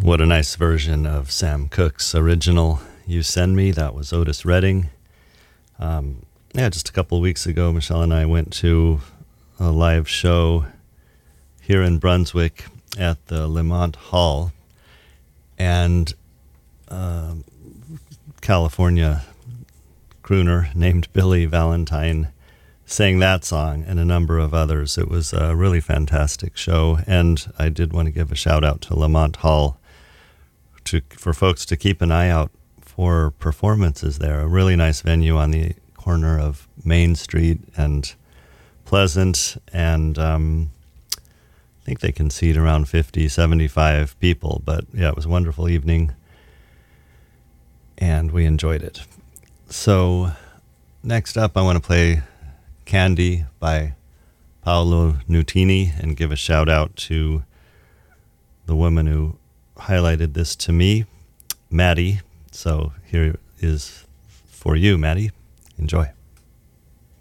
What a nice version of Sam Cooke's original You Send Me. That was Otis Redding. Just a couple of weeks ago, Michelle and I went to a live show here in Brunswick at the Lemont Hall. And California crooner named Billy Valentine sang that song and a number of others. It was a really fantastic show, and I did want to give a shout out to Lemont Hall for folks to keep an eye out for performances there. A really nice venue on the corner of Main Street and Pleasant, and I think they can seat around 50, 75 people, but yeah, it was a wonderful evening, and we enjoyed it. So next up, I want to play Candy by Paolo Nutini and give a shout out to the woman who highlighted this to me, Maddie. So here is for you, Maddie. Enjoy.